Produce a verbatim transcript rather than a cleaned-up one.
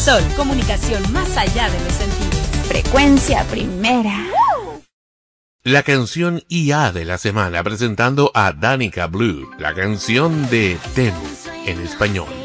Sol, comunicación más allá de los sentidos. Frecuencia primera. La canción I A de la semana, presentando a Danica Blue, la canción de Ten en español.